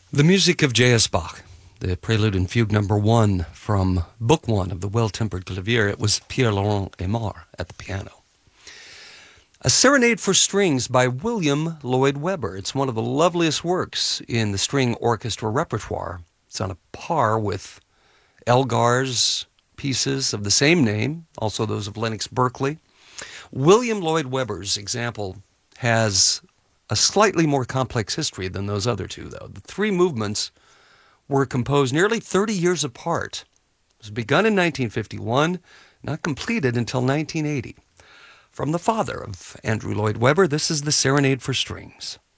The music of J.S. Bach, the Prelude and Fugue number 1 from Book 1 of the Well-Tempered Clavier. It was Pierre-Laurent Aimard at the piano. A Serenade for Strings by William Lloyd Webber. It's one of the loveliest works in the string orchestra repertoire. It's on a par with Elgar's pieces of the same name, also those of Lennox Berkeley. William Lloyd Webber's example has a slightly more complex history than those other two, though. The three movements were composed nearly 30 years apart. It was begun in 1951, not completed until 1980. From the father of Andrew Lloyd Webber, this is the Serenade for Strings.